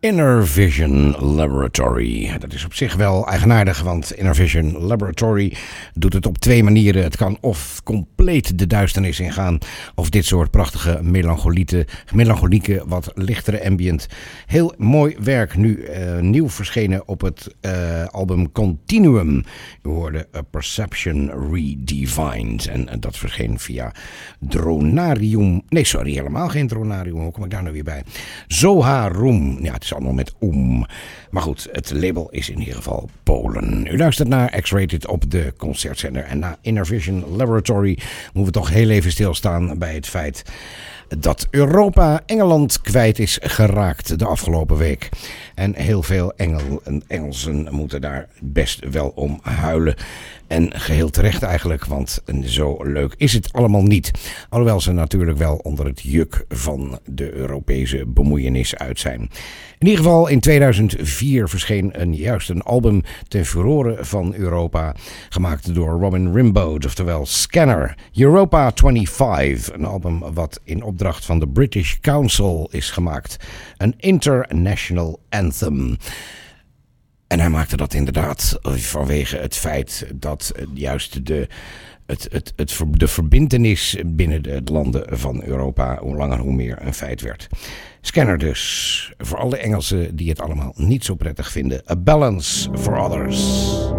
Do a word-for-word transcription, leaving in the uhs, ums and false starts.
Inner Vision Laboratory. Dat is op zich wel eigenaardig, want Inner Vision Laboratory doet het op twee manieren. Het kan of compleet de duisternis ingaan, of dit soort prachtige melancholieke, melancholieke wat lichtere ambient. Heel mooi werk, nu uh, nieuw verschenen op het uh, album Continuum. U hoorde A Perception Redefined en uh, dat verscheen via Dronarium. Nee, sorry, helemaal geen Dronarium. Hoe kom ik daar nou weer bij? Zoharum. Ja, het is allemaal met oem. Maar goed, het label is in ieder geval Polen. U luistert naar X-Rated op de concertzender. En na Inner Vision Laboratory moeten we toch heel even stilstaan bij het feit dat Europa Engeland kwijt is geraakt de afgelopen week. En heel veel Engel, Engelsen moeten daar best wel om huilen. En geheel terecht eigenlijk, want zo leuk is het allemaal niet. Alhoewel ze natuurlijk wel onder het juk van de Europese bemoeienis uit zijn. In ieder geval in tweeduizend vier verscheen een, juist een album ten furore van Europa. Gemaakt door Robin Rimbaud, oftewel Scanner. Europa vijfentwintig, een album wat in opdracht van de British Council is gemaakt. Een international anthem. En hij maakte dat inderdaad vanwege het feit dat juist de, het, het, het, de verbintenis binnen de landen van Europa hoe langer hoe meer een feit werd. Scanner dus, voor alle Engelsen die het allemaal niet zo prettig vinden. A Balance for Others.